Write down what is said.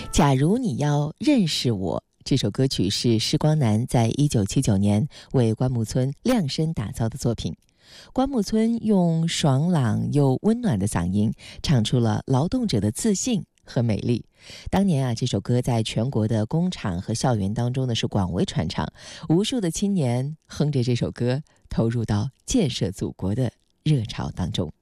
假如你要认识我，这首歌曲是施光南在1979年为关牧村量身打造的作品。关牧村用爽朗又温暖的嗓音，唱出了劳动者的自信和美丽。当年这首歌在全国的工厂和校园当中呢是广为传唱，无数的青年哼着这首歌，投入到建设祖国的热潮当中。